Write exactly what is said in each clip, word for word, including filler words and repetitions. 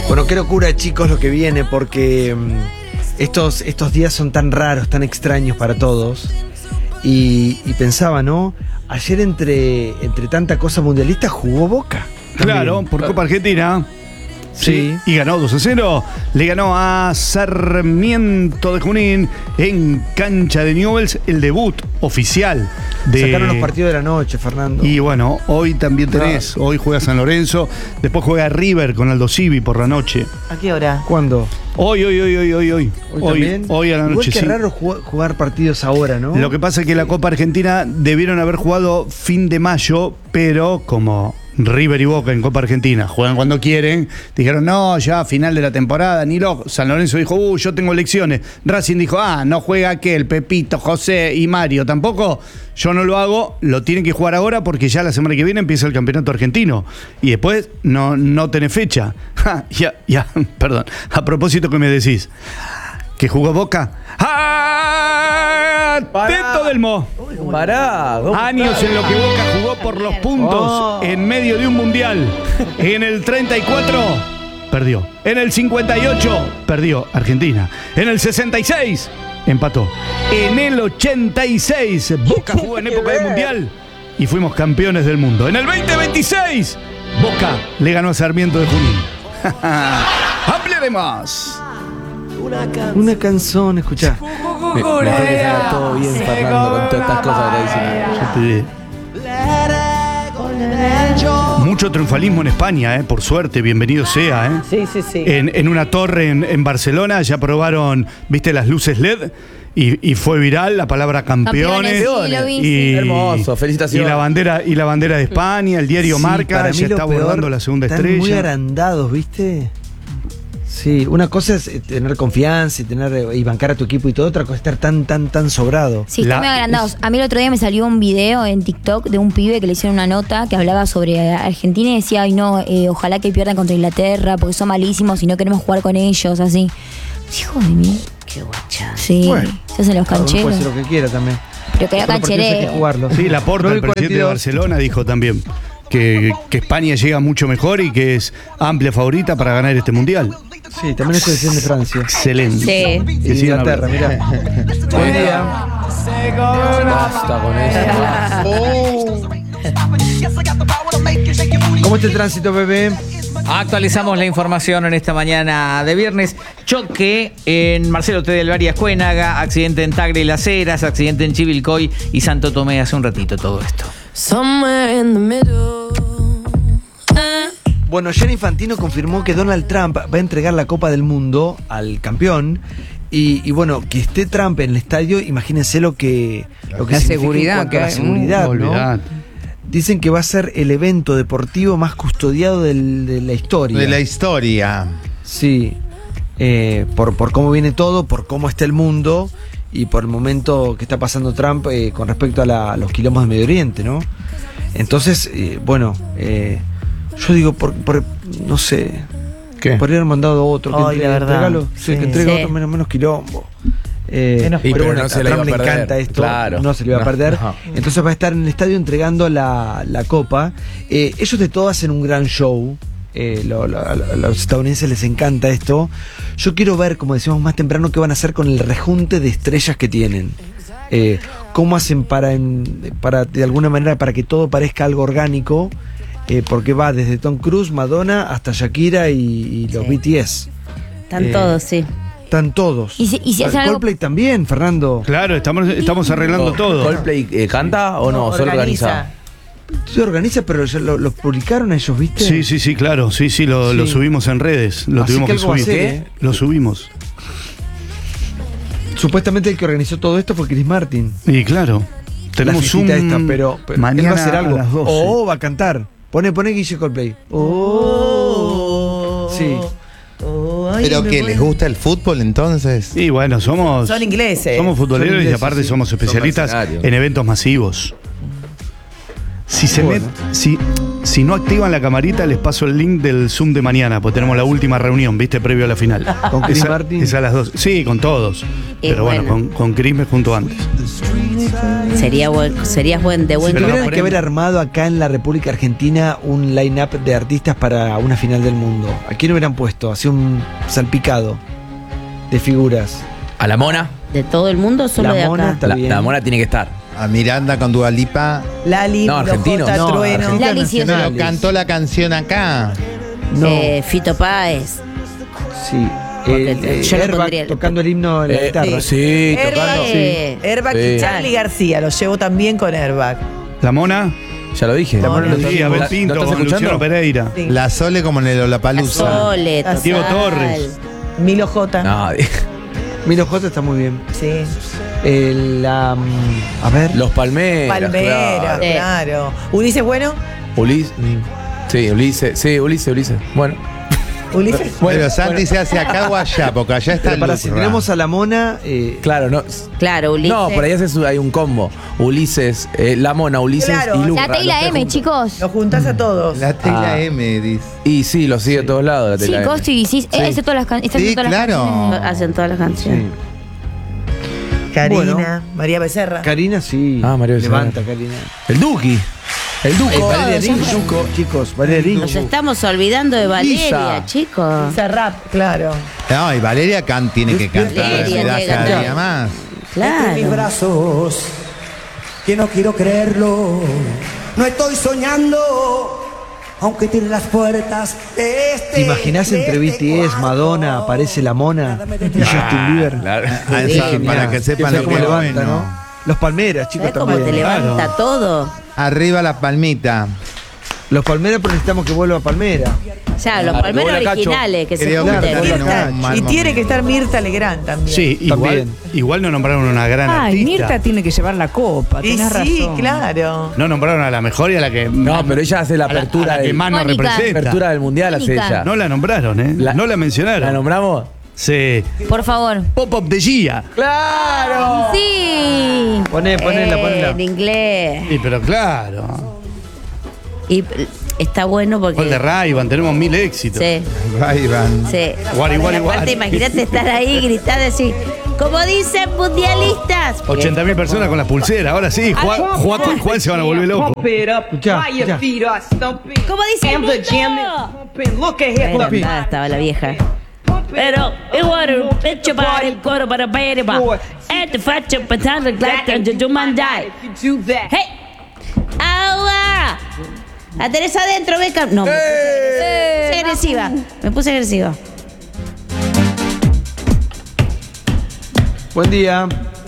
Bueno, qué locura, chicos, lo que viene, porque um, estos, estos días son tan raros, tan extraños para todos. Y, y pensaba, ¿no? Ayer entre, entre tanta cosa mundialista jugó Boca. Claro, también. por Copa Argentina. Sí. Y ganó dos a cero. Le ganó a Sarmiento de Junín en cancha de Newell's, el debut oficial de... Sacaron los partidos de la noche, Fernando. Y bueno, hoy también tenés, hoy juega San Lorenzo, después juega River con Aldo Civi por la noche. ¿A qué hora? ¿Cuándo? Hoy, hoy, hoy, hoy, hoy, hoy. ¿Hoy también? Hoy a la Igual noche, que sí. raro jugar, jugar partidos ahora, ¿no? Lo que pasa es que la Copa Argentina debieron haber jugado fin de mayo, pero como River y Boca en Copa Argentina juegan cuando quieren, dijeron, no, ya final de la temporada, ni lo. San Lorenzo dijo, uh, yo tengo elecciones. Racing dijo, ah, no juega aquel, Pepito, José y Mario tampoco. Yo no lo hago, lo tienen que jugar ahora porque ya la semana que viene empieza el campeonato argentino. Y después no, no tenés fecha. Ja, ya, ya, perdón. A propósito que me decís, que jugó Boca. ¡Ah! Teto del Mo. Pará. Años en lo que Boca jugó por los puntos Oh. en medio de un mundial. En el treinta y cuatro, perdió. En el cincuenta y ocho, perdió Argentina. En el sesenta y seis, empató. En el ochenta y seis, Boca jugó en época de mundial y fuimos campeones del mundo. En el veinte veintiséis, Boca le ganó a Sarmiento de Junín. Hablaremos. Una canción, escuchá. Me- mejor que salga todo bien, Fernando, con todas estas cosas que está diciendo. Yo te- Mucho triunfalismo en España, eh, por suerte, bienvenido sea. Eh. Sí, sí, sí. En, en una torre en, en Barcelona ya probaron, viste, las luces L E D y, y fue viral la palabra campeones. Campeones, sí, lo vi, y, sí. Hermoso, felicitaciones. Y la bandera, y la bandera de España, el diario Sí, Marca para mí ya lo está peor, abordando la segunda están estrella. muy agrandados, ¿viste? Sí, una cosa es eh, tener confianza y tener eh, y bancar a tu equipo y todo, otra cosa es estar tan, tan, tan sobrado. Sí, La- están muy agrandados. A mí el otro día me salió un video en TikTok de un pibe que le hicieron una nota que hablaba sobre Argentina y decía, ay no, eh, ojalá que pierdan contra Inglaterra porque son malísimos y no queremos jugar con ellos, así. Hijo de mí. Qué guacha. Sí, Bueno, se hacen los Cada uno puede cancheros. hacer lo que quiera también. Pero que era Todos los partidos hay que cancheré. jugarlo. Sí, Laporta, nueve el presidente de cuarenta y dos. Barcelona, dijo también que, que España llega mucho mejor y que es amplia favorita para ganar este mundial. Sí, también es selección de Francia. Excelente. Sí. Y Que sigan Inglaterra, hablando. mirá. Buen día. Basta con eso. ¿Cómo está el tránsito, bebé? Actualizamos la información en esta mañana de viernes. Choque en Marcelo T. del Valle Ascuénaga, accidente en Tagle y Las Heras, accidente en Chivilcoy y Santo Tomé. Hace un ratito todo esto. Somewhere in the middle. Uh. Bueno, Gianni Infantino confirmó que Donald Trump va a entregar la Copa del Mundo al campeón. Y, y bueno, que esté Trump en el estadio, imagínense lo que, lo que La significa seguridad en cuanto que a la hay. seguridad, ¿no? Olvidate. Dicen que va a ser el evento deportivo más custodiado del- de la historia. De la historia. Sí, eh, por, por cómo viene todo, por cómo está el mundo y por el momento que está pasando Trump eh, con respecto a, la- a los quilombos de Medio Oriente, ¿no? Entonces, eh, bueno, eh, yo digo, por, por- no sé, ¿Qué? podría haber mandado otro que Ay, entregue, la verdad. entregalo, sí, Sí. que entregue Sí. otro menos, menos quilombo. Eh, Menos- Y pero pero bueno, no se a le iba Trump a le perder. encanta esto, Claro. no se le iba a No, perder. no. Entonces va a estar en el estadio entregando la, la copa. Eh, ellos de todo hacen un gran show. Eh, lo- lo- a los estadounidenses les encanta esto. Yo quiero ver, como decíamos más temprano, qué van a hacer con el rejunte de estrellas que tienen. Eh, cómo hacen para, en- para, de alguna manera, para que todo parezca algo orgánico. Eh, porque va desde Tom Cruise, Madonna, hasta Shakira y, y los Sí. B T S. Están Eh, todos, sí. Están todos. Y si- y si hacen algo- Coldplay también, Fernando. Claro, estamos, estamos arreglando todo. ¿Coldplay eh, canta o no? ¿Solo organiza? Se organiza, pero ya lo, lo publicaron ellos, ¿viste? Sí, sí, sí, claro. Sí, sí, lo, Sí. lo subimos en redes. Lo Así tuvimos que que, algo va a subir. hacer, ¿eh? Lo subimos. Supuestamente el que organizó todo esto fue Chris Martin. Y claro, tenemos la un fiestita esta, pero, pero mañana él va a hacer algo. a las doce. O va a cantar. Pone, pone Guille Coldplay. Oh. Sí. ¿Pero que les gusta el fútbol entonces? Y bueno, somos Son ingleses. somos futboleros Son y ingleses, aparte sí. somos especialistas mercenarios. en eventos masivos. Si se Bueno. met- si Si no activan la camarita, les paso el link del Zoom de mañana, pues tenemos la última reunión, ¿viste? Previo a la final. ¿Con Chris Esa- Martin? Es a las dos. Sí, con todos. Y Pero bueno, bueno. con, con Chris me junto antes. Sería buen, serías buen, de buen Sí, pero no Tuvieran aprende. que haber armado acá en la República Argentina un line-up de artistas para una final del mundo. ¿A quién hubieran puesto? Así un salpicado de figuras. A la mona. de todo el mundo, solo La de Mona acá. está La, bien. la mona tiene que estar. A Miranda con Dua Lipa. Lali, No, argentino. Lojota, No, Trueno. argentino. Lali sí es- Pero Nacionales. cantó la canción acá. No, Eh, Fito Páez. sí. porque El, eh, yo lo Airbag pondría- tocando el himno de la Eh, guitarra. sí, Airbag, tocando. Eh, Airbag Sí. y Charlie García, los llevo también con Airbag. La Mona, Ya lo dije. La Mona No, lo sí, dijimos. Abel ¿La- Pinto, ¿lo estás con Luciano escuchando? Pereira. Sí. La Sole como en el Lollapalooza. Sole, total. Diego Torres. Milo J. No, Milo J está muy bien. Sí. El, la, mm, a ver. los Palmeras. Palmera, claro. Sí. claro. Ulises Bueno. Ulises. Sí, Ulises. Sí, Ulises, Ulises. Bueno. Ulises. Pero Santi se hace acá o allá, porque allá está Pero el para si tenemos a la Mona, eh, Claro, no. Claro, Ulises. No, por ahí haces, hay un combo. Ulises, eh, la mona, Ulises Claro. y Lucas. La T y la los tres M, juntos. chicos. Los juntás a todos. La T y la Ah. M, dice. Y sí, lo sigue a todos lados la T y la M. Chicos, sí, sí. Sí. Hace todas las can- están Sí, haciendo todas las claro. canciones. Hacen todas las canciones. Karina, Bueno. María Becerra. Karina sí. Ah, María Becerra. Levanta, Karina. El Duki. El Duco. Eh, Valeria ya Lynch, está. chicos, Valeria Lynch. Nos estamos olvidando de Valeria, Lisa. chicos. Esa rap, claro. No, y Valeria Can tiene que cantar. Valeria Se da tiene que cada cantar. día más. Entre mis Claro. brazos, que no quiero creerlo, no estoy soñando, aunque tiene las puertas de este. ¿Te imaginás de entre B este T S, cuarto? Madonna, aparece la Mona y Justin Bieber? Ah, Sí, eso, genial. para que sepan ¿Sabés lo cómo que es levanta, bueno. no? Los Palmeras, chicos, ¿Sabes cómo te también. levanta todo? Arriba la palmita. Los Palmeras, pero necesitamos que vuelva Palmera. Ya, los Claro, palmeros que vuelva Cacho. originales que se Creo que junten. Mirta, Mirta, no, mal y tiene momento. que estar Mirta Legrand también. Sí, igual, También. igual no nombraron una gran Ay, artista. Mirta tiene que llevar la copa, Y tenés sí, razón. claro. No nombraron a la mejor y a la que. No, pero ella hace la a la- apertura a la que del- más nos Mónica. representa. Apertura del mundial hace Mónica. ella. No la nombraron, ¿eh? La- no la mencionaron. ¿La nombramos? Sí. Por favor. Pop-up de Gia. ¡Claro! Sí. Poné, ponela, Eh, ponela. En inglés. Sí, pero claro. Y eh, está bueno porque. Gol de Ray-Ban, tenemos mil éxitos. Sí, Ahí van. sí. Guari, guari, Aparte, guari. imagínate estar ahí gritando así. Como dicen mundialistas. ochenta mil personas con las pulseras. Ahora sí, Juan, Juan, Juan, Juan se van a volver locos. Escuchá, escuchá. ¿Cómo dice el mundo? Bueno, estaba la vieja. Pero igual pecho para el coro para ver va. Este facho pensando que yo mandai. Hey. Agua. La tenés adentro, beca. No, me puse agresiva. Me puse agresiva. Buen día.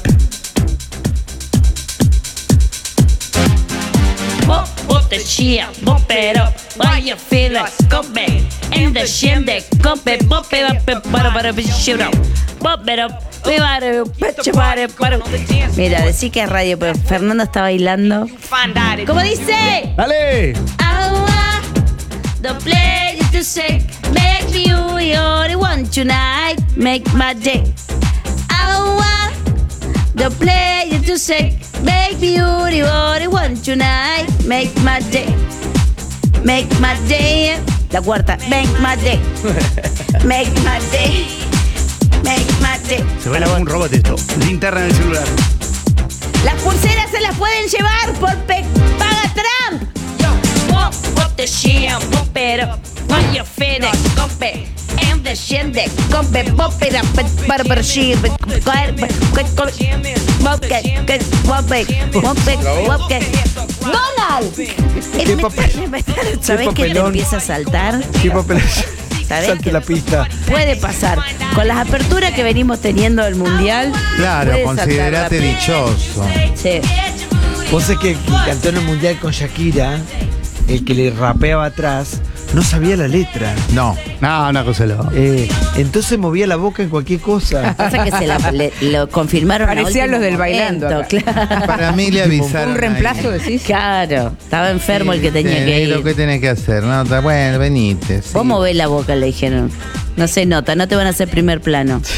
Pop, pop the shit, pop it up. Why you feel like scumbag? In the shim de compe, pop it up, para para shoot up. Pop it up, we para, pecho para, para. Mira, decí que es radio, pero Fernando está bailando. ¿Cómo dice? ¡Dale! Agua, the play to say, make me you, you only want tonight, make my day. Agua, the play to say, make me you, you only want tonight, make my day. Make my day. La cuarta, make my day. Make my day. Make my day. Se ve como un robot esto. Linterna en el celular. Las pulseras se las pueden llevar por pe paga Trump. Pop, pop the shit, pop it up. Why you feel it, compe. And the shit de compe, pop it up, para para shit, pop it, pop it, pop it, pop it. Donald. ¿Qué papel- ¿Sabés que le papelón? empieza a saltar? ¿Qué papel? ¿Sabés Salte que la pista. puede pasar? Con las aperturas que venimos teniendo del mundial. Claro, puede saltar considerate rápido. dichoso. Sí. Vos sé que cantó en el mundial con Shakira, el que le rapeaba atrás, no sabía la letra. No. No, una cosa loca. Eh, entonces movía la boca en cualquier cosa. Pasa que se la, le- lo confirmaron. a Parecían último los del momento, bailando acá. Claro. Para mí le avisaron. Un reemplazo, decís. Claro, estaba enfermo el que tenía que Lo que ir. tenés que hacer. No, está bueno, venite. sí. Vos movés la boca, le dijeron. No se nota, no te van a hacer primer plano.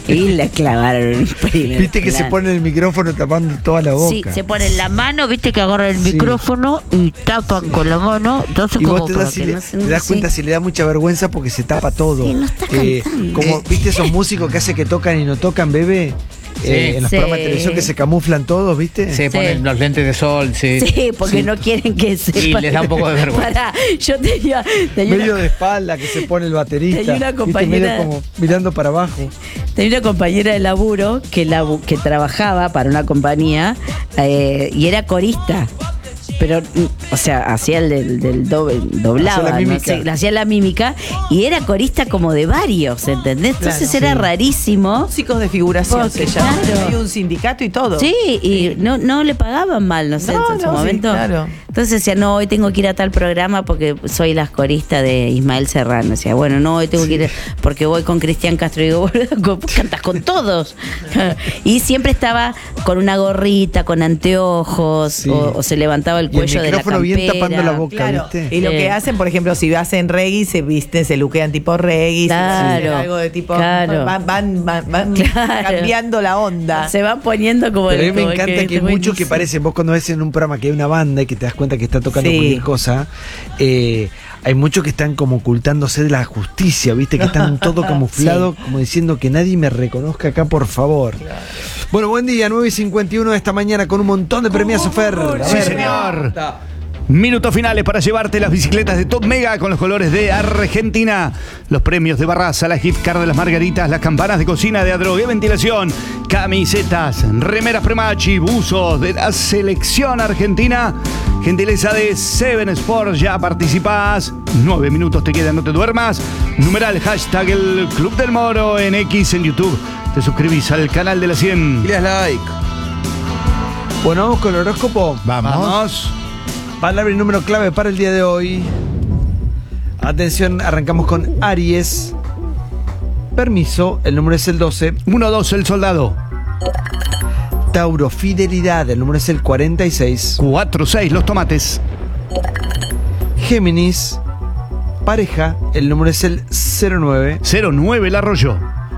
Y le clavaron un primer Viste que se plano. pone el micrófono tapando toda la boca. Sí, se ponen la mano, viste que agarran el Sí. micrófono y tapan con la mano. Entonces, Y como vos te para das, que si le- no se- te das sí. cuenta si le da mucha vergüenza porque se tapa todo. Sí, no está Eh, cantando. como, Eh. ¿viste esos músicos que hace que tocan y no tocan, bebé? Eh, en los Sí. programas de televisión que se camuflan todos, ¿viste? Se ponen los lentes de sol, sí. Sí, porque Sí. no quieren que sepa. les da un poco de vergüenza. Pará, yo tenía, tenía Medio una, de espalda que se pone el baterista. Tenía una ¿viste? compañera- Medio como mirando para abajo. tenía una compañera de laburo que, labu- que trabajaba para una compañía eh, y era corista. Pero, mm, o sea, hacía el del, del doble, doblaba, Hacía la no mímica. sé, hacía la mímica y era corista como de varios, ¿entendés? Entonces Claro. era Sí. rarísimo. Músicos de figuración Porque, se llama. claro. Hay un sindicato y todo. Sí, y no, no le pagaban mal, no sé, No, en su no, sí, momento. claro. Entonces decía, no, hoy tengo que ir a tal programa porque soy la corista de Ismael Serrano. Decía, bueno, no, hoy tengo que ir porque voy con Cristian Castro. Y digo, boludo, cantas con todos. Y siempre estaba con una gorrita, con anteojos, Sí. o, o se levantaba el Y el cuello de la micrófono bien campera. tapando la boca, Claro. ¿viste? Y lo Sí. que hacen, por ejemplo, si hacen reggae, se visten, se luquean tipo reggae, Claro, se hacen algo de tipo. claro. Van, van, van, van Claro. cambiando la onda. Se van poniendo como Pero a el- mí me como el encanta que, hay es muchos que buenísimo. parecen, vos cuando ves en un programa que hay una banda y que te das cuenta que está tocando Sí. cualquier cosa, eh, hay muchos que están como ocultándose de la justicia, ¿viste? Que están todo camuflado, como diciendo que nadie me reconozca acá, por favor. Bueno, buen día, nueve y cincuenta y uno de esta mañana con un montón de premios, Fer. A Sí, ver. señor. Minutos finales para llevarte las bicicletas de Top Mega con los colores de Argentina. Los premios de Barraza, la gift card de las margaritas, las campanas de cocina de Adrogué Ventilación, camisetas, remeras Premachi, buzos de la selección argentina. Gentileza de Seven Sports, ya participás. Nueve minutos te quedan, no te duermas. Numeral hashtag el Club del Moro en X, en YouTube. Te suscribís al canal de la cien. Y le das like. Bueno, vamos con el horóscopo. Vamos. Vamos. Palabra y número clave para el día de hoy. Atención, arrancamos con Aries. Permiso, el número es el doce. uno dos, el soldado. Tauro, fidelidad, el número es el cuarenta y seis. cuatro seis, los tomates. Géminis, pareja, el número es el cero nueve. cero nueve, el arroyo.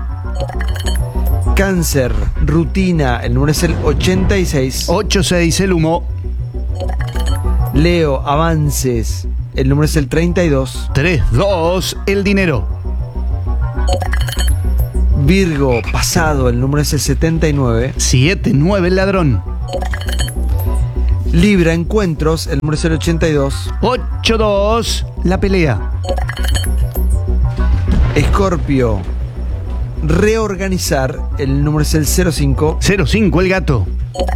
Cáncer, rutina, el número es el ochenta y seis. ocho seis, el humo. Leo, avances, el número es el treinta y dos. tres dos, el dinero. Virgo, pasado, el número es el setenta y nueve. siete nueve, el ladrón. Libra, encuentros, el número es el ochenta y dos. ocho dos, la pelea. Escorpio, reorganizar, el número es el cero cinco. cero cinco, el gato.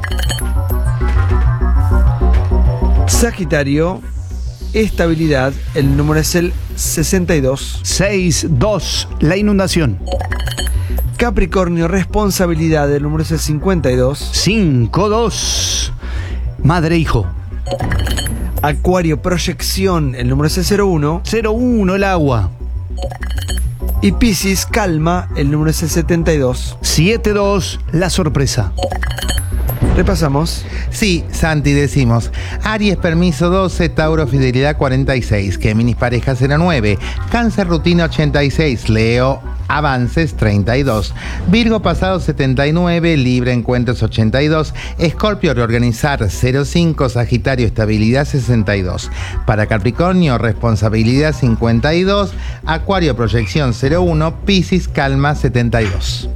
Sagitario, estabilidad, el número es el sesenta y dos. seis dos, la inundación. Capricornio, responsabilidad, el número es el cincuenta y dos. cinco dos, madre hijo. Acuario, proyección, el número es el cero uno. cero uno, el agua. Y Piscis, calma, el número es el setenta y dos. siete dos, la sorpresa. Repasamos. Sí, Santi, decimos. Aries, permiso doce, Tauro, fidelidad cuarenta y seis, Géminis, pareja cero nueve, Cáncer, rutina ochenta y seis, Leo, avances treinta y dos, Virgo, pasado setenta y nueve, Libra, encuentros ochenta y dos, Escorpio, reorganizar cero cinco, Sagitario, estabilidad sesenta y dos, para Capricornio, responsabilidad cincuenta y dos, Acuario, proyección cero uno, Piscis, calma setenta y dos.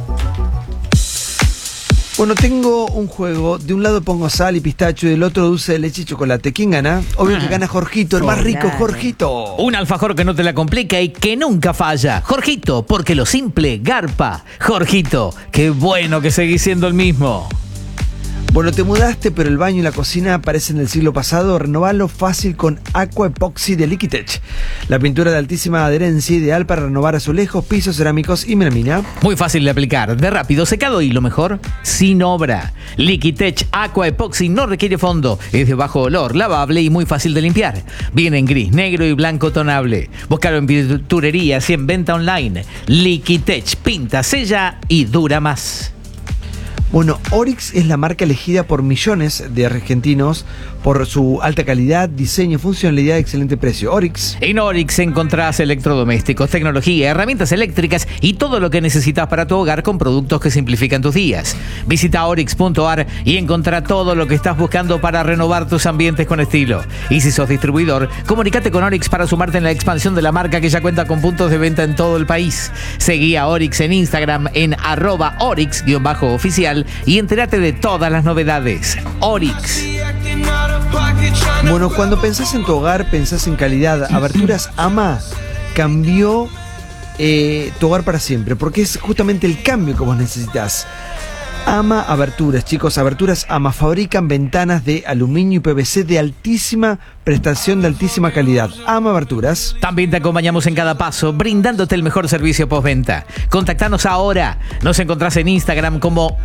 Bueno, tengo un juego. De un lado pongo sal y pistacho y del otro dulce de leche y chocolate. ¿Quién gana? Obvio que gana Jorgito, el más rico, Claro. Jorgito. Un alfajor que no te la complica y que nunca falla. Jorgito, porque lo simple garpa. Jorgito, qué bueno que seguís siendo el mismo. Bueno, te mudaste, pero el baño y la cocina parecen del siglo pasado. Renovalo fácil con Aqua Epoxy de Liquitech. La pintura de altísima adherencia, ideal para renovar azulejos, pisos cerámicos y melamina. Muy fácil de aplicar, de rápido secado y lo mejor, sin obra. Liquitech Aqua Epoxy no requiere fondo, es de bajo olor, lavable y muy fácil de limpiar. Viene en gris, negro y blanco tonable. Búscalo en pinturerías y en venta online. Liquitech pinta, sella y dura más. Bueno, Oryx es la marca elegida por millones de argentinos por su alta calidad, diseño, funcionalidad y excelente precio. Oryx. En Oryx encontrás electrodomésticos, tecnología, herramientas eléctricas y todo lo que necesitas para tu hogar con productos que simplifican tus días. Visita oryx punto a r y encontrá todo lo que estás buscando para renovar tus ambientes con estilo. Y si sos distribuidor, comunícate con Oryx para sumarte en la expansión de la marca que ya cuenta con puntos de venta en todo el país. Seguí a Oryx en Instagram en arroba oryx-oficial y entérate de todas las novedades. Oryx. Bueno, cuando pensás en tu hogar, pensás en calidad. Aberturas Ama cambió eh, tu hogar para siempre, porque es justamente el cambio que vos necesitas. Ama Aberturas, chicos, Aberturas Ama fabrican ventanas de aluminio y P V C de altísima prestación, de altísima calidad. Ama Aberturas. También te acompañamos en cada paso, brindándote el mejor servicio postventa. Contactanos ahora. Nos encontrás en Instagram como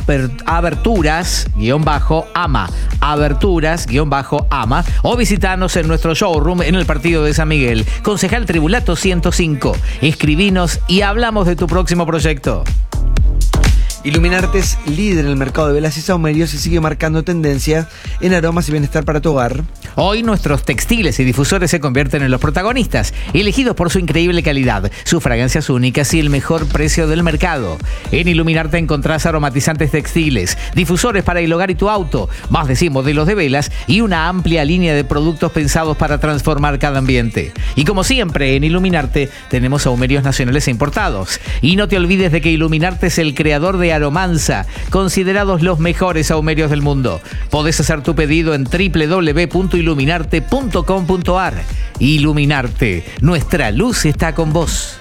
aberturas-ama, aberturas-ama, o visitanos en nuestro showroom en el Partido de San Miguel, Concejal Tribulato ciento cinco. Escribinos y hablamos de tu próximo proyecto. Iluminarte es líder en el mercado de velas y saumerios y sigue marcando tendencias en aromas y bienestar para tu hogar. Hoy nuestros textiles y difusores se convierten en los protagonistas, elegidos por su increíble calidad, sus fragancias únicas y el mejor precio del mercado. En Iluminarte encontrás aromatizantes textiles, difusores para el hogar y tu auto, más de cien modelos de velas y una amplia línea de productos pensados para transformar cada ambiente. Y como siempre, en Iluminarte tenemos saumerios nacionales e importados. Y no te olvides de que Iluminarte es el creador de Aromanza, considerados los mejores saumerios del mundo. Podés hacer tu pedido en doble u doble u doble u punto iluminarte punto com punto a r. Iluminarte, nuestra luz está con vos.